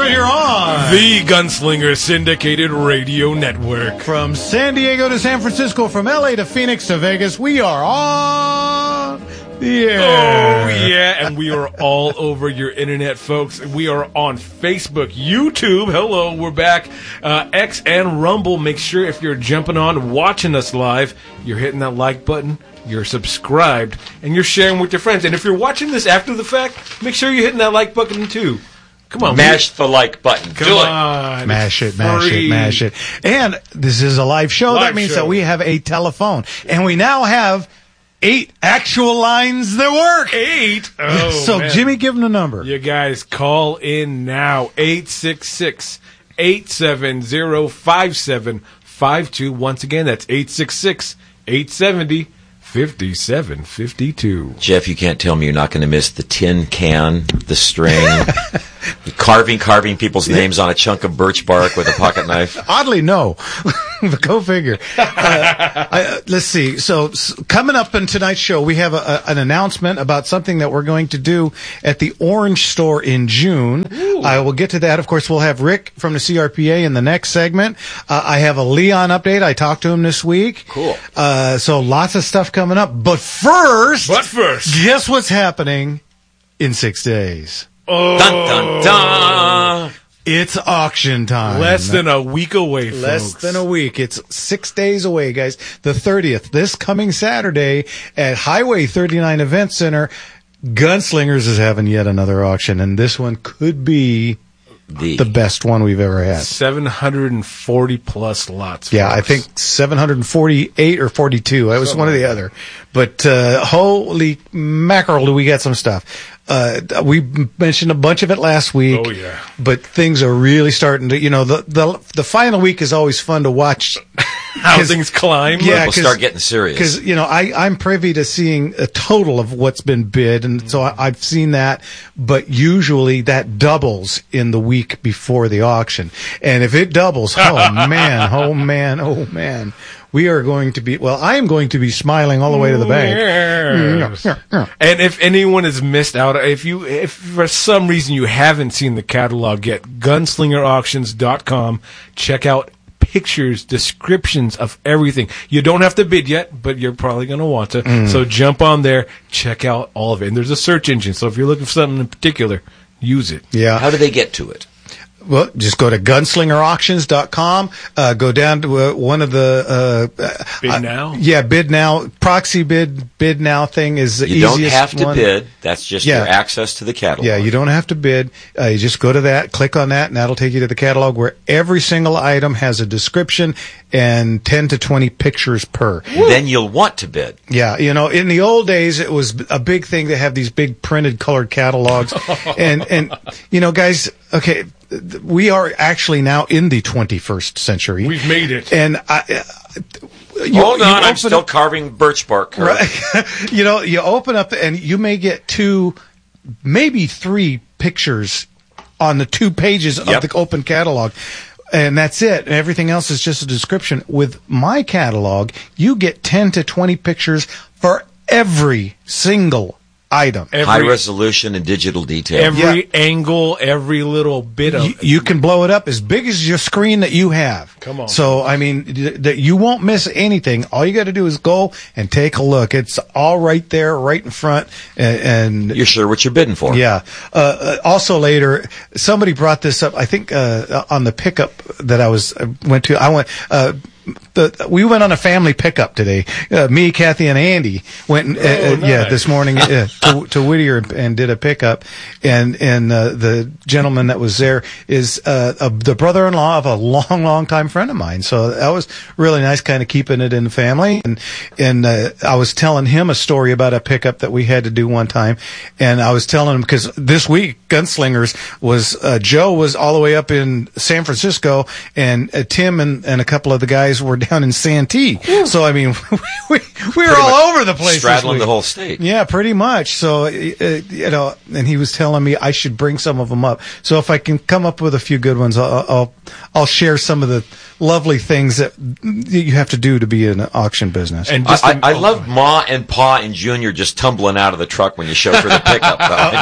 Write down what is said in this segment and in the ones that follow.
right here on the Gunslinger Syndicated Radio Network. From San Diego to San Francisco, from LA to Phoenix to Vegas, we are on the air. Oh, yeah, and we are all over your internet, folks. We are on Facebook, YouTube. Hello, we're back. X and Rumble. Make sure if you're jumping on, watching us live, you're hitting that like button, you're subscribed, and you're sharing with your friends. And if you're watching this after the fact, make sure you're hitting that like button, too. Come on. Mash the like button. Come on. Mash it, mash it, mash it. And this is a live show. That means that we have a telephone. And we now have 8 actual lines that work. 8? Oh, so, man. Jimmy, give them the number. You guys call in now. 866-870-5752. Once again, that's 866-870-5752. Jeff, you can't tell me you're not going to miss the tin can, the string, carving people's names on a chunk of birch bark with a pocket knife. Oddly, no. But go figure. Let's see. So coming up in tonight's show, we have an announcement about something that we're going to do at the Orange Store in June. Ooh. I will get to that. Of course, we'll have Rick from the CRPA in the next segment. I have a Leon update. I talked to him this week. Cool. So lots of stuff coming up. But first, guess what's happening in 6 days? Oh. Dun, dun, dun. It's auction time. Less than a week away, folks. Less than a week. It's 6 days away, guys. The 30th, this coming Saturday at Highway 39 Event Center, Gunslingers is having yet another auction, and this one could be the best one we've ever had. 740 plus lots. Yeah, folks. I think 748 or 42. That was one or the other. But holy mackerel, do we get some stuff. We mentioned a bunch of it last week. Oh, yeah. But things are really starting to, the final week is always fun to watch. How things climb. Yeah, people start getting serious. Because, I'm privy to seeing a total of what's been bid, and so I've seen that, but usually that doubles in the week before the auction. And if it doubles, oh man, we are going to be, I am going to be smiling all the way to the bank. Yes. And if anyone has missed out, if for some reason you haven't seen the catalog yet, gunslingerauctions.com, check out pictures, descriptions of everything. You don't have to bid yet, but you're probably going to want to. So jump on there, check out all of it. And there's a search engine, so if you're looking for something in particular, use it. Yeah. How do they get to it? Well, just go to gunslingerauctions.com, go down to one of the... Bid Now? Yeah, Bid Now. Proxy bid now thing is the easiest one. You don't have to bid. That's just your access to the catalog. Yeah, you don't have to bid. You just go to that, click on that, and that'll take you to the catalog where every single item has a description and 10 to 20 pictures per. Then you'll want to bid. Yeah, in the old days, it was a big thing to have these big printed colored catalogs. and guys, okay... We are actually now in the 21st century. We've made it. And hold on, I'm still carving birch bark. Right. You open up and you may get 2, maybe 3 pictures on the 2 pages of the open catalog. And that's it. And everything else is just a description. With my catalog, you get 10 to 20 pictures for every single item. High resolution and digital detail. Every angle, every little bit of... You can blow it up as big as your screen that you have. Come on. So, you won't miss anything. All you got to do is go and take a look. It's all right there, right in front. And you're sure what you're bidding for. Yeah. Also later, somebody brought this up, I think, on the pickup that I went to. We went on a family pickup today. Me, Kathy, and Andy went, nice. This morning to Whittier and did a pickup. And the gentleman that was there is the brother-in-law of a long time friend of mine. So that was really nice, kind of keeping it in the family. And I was telling him a story about a pickup that we had to do one time. And I was telling him, because this week, Gunslingers was, Joe was all the way up in San Francisco, and Tim and a couple of the guys were down in Santee. So, we were all over the place. Straddling the whole state. Yeah, pretty much. So, and he was telling me I should bring some of them up. So if I can come up with a few good ones, I'll I'll share some of the lovely things that you have to do to be in an auction business. And I love Ma and Pa and Junior just tumbling out of the truck when you show for the pickup.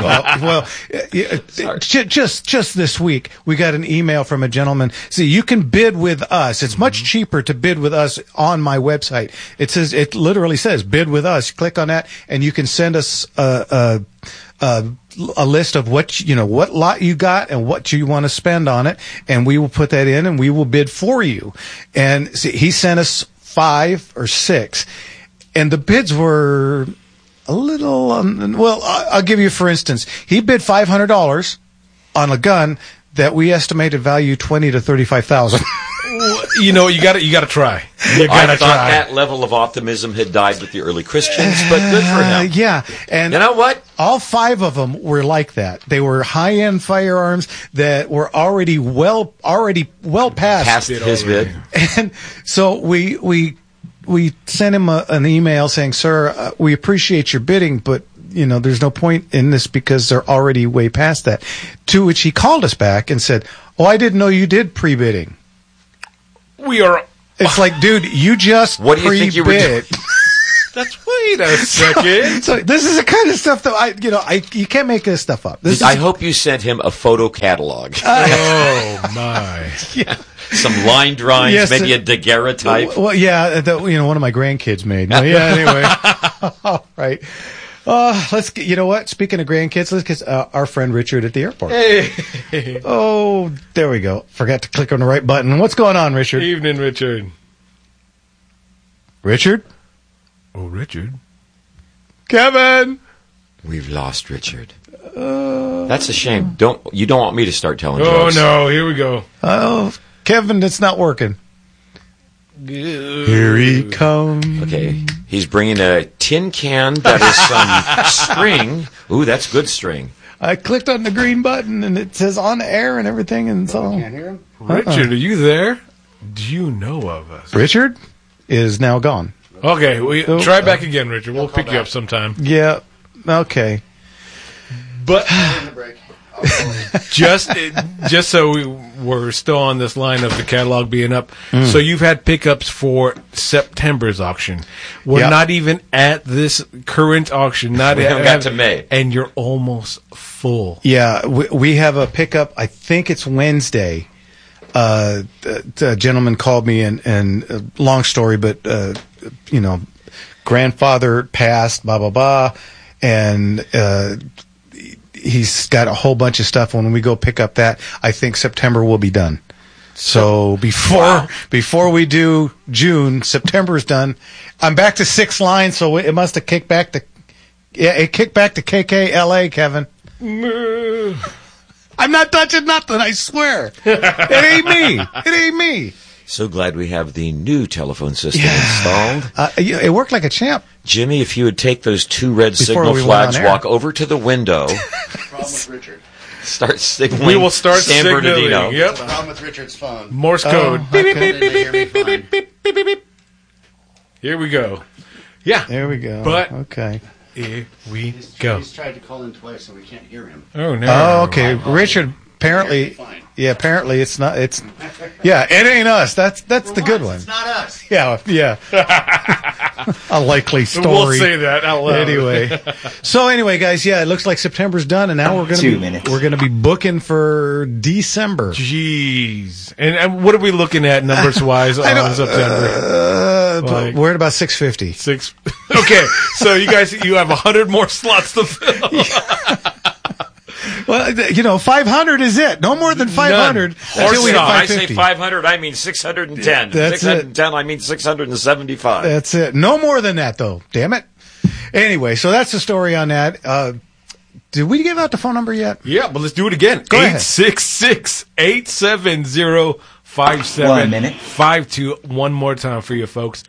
Just this week, we got an email from a gentleman. See, you can bid with us. It's much cheaper to bid with us on my website. It literally says bid with us. Click on that, and you can send us a list of what lot you got and what you want to spend on it, and we will put that in and we will bid for you. And see, he sent us 5 or 6, and the bids were a little. I'll give you for instance. He bid $500 on a gun that we estimated value $20,000 to $35,000. You got to try. I thought that level of optimism had died with the early Christians, but good for him. Yeah, and you know what? All 5 of them were like that. They were high-end firearms that were already well past his bid. And so we sent him an email saying, "Sir, we appreciate your bidding, but there's no point in this because they're already way past that." To which he called us back and said, "Oh, I didn't know you did pre-bidding." It's like, dude, you just what do you think you were doing? Wait a second. So this is the kind of stuff that you can't make this stuff up. I hope you sent him a photo catalog. Oh my! Yeah. Some line drawings, yes, maybe a daguerreotype. Well, yeah, one of my grandkids made. No, yeah, anyway. All right. Let's get, you know what? Speaking of grandkids, let's get our friend Richard at the airport. Hey. Oh, there we go. Forgot to click on the right button. What's going on, Richard? Evening, Richard. Richard? Oh, Richard. Kevin! We've lost Richard. That's a shame. You don't want me to start telling jokes. Oh, no. Here we go. Oh, Kevin, it's not working. Here he comes. Okay. He's bringing a tin can that is some string. Ooh, that's good string. I clicked on the green button, and it says on air and everything, and so. I can't hear him? Richard, are you there? Do you know of us? Richard is now gone. Okay, try back again, Richard. We'll pick you up sometime. Yeah, okay. But just so we're still on this line of the catalog being up, so you've had pickups for September's auction. We're not even at this current auction. Not we haven't got to May, and you're almost full. Yeah, we have a pickup. I think it's Wednesday. The gentleman called me, and long story, but grandfather passed, blah blah blah, and he's got a whole bunch of stuff. When we go pick up that, I think September will be done. So before we do June, September's done. I'm back to 6 lines, so it must have kicked back to KKLA, Kevin. I'm not touching nothing, I swear. It ain't me. So glad we have the new telephone system installed. It worked like a champ. Jimmy, if you would take those 2 red signal flags, walk over to the window. Problem with Richard. Start signaling. We will start San signaling. Bernardino. Yep. The problem with Richard's phone. Morse code. Beep, beep, beep, beep, beep, beep, beep, beep, beep, beep, beep. Here we go. Yeah. There we go. But okay. Here we go. He's tried to call in twice, so we can't hear him. Oh no. Oh, okay. Richard, apparently, it's not. It ain't us. That's the good one. It's not us. Yeah. A likely story. We'll say that out loud. Anyway, guys, it looks like September's done, and now we're gonna be booking for December. Jeez. And what are we looking at numbers wise on September? We're at about 650. Okay, so you have 100 more slots to fill. Well, 500 is it. No more than 500. Until we hit 550. I say 500, I mean 610. That's 610, I mean 675. That's it. No more than that, though. Damn it. Anyway, so that's the story on that. Did we give out the phone number yet? Yeah, but let's do it again. Go ahead. 866-870-5752. One more time for you folks.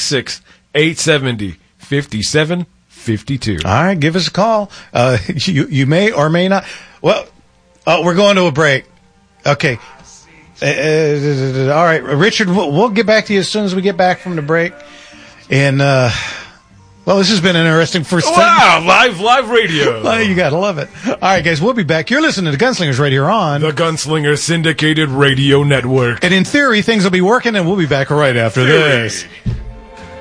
866-870-5752. All right, give us a call. You may or may not. Well, we're going to a break. Okay. All right, Richard, we'll get back to you as soon as we get back from the break. And Well, this has been an interesting first time. Wow, live radio. Well, you got to love it. All right, guys, we'll be back. You're listening to Gunslingers right here on The Gunslinger Syndicated Radio Network. And in theory, things will be working, and we'll be back right after this.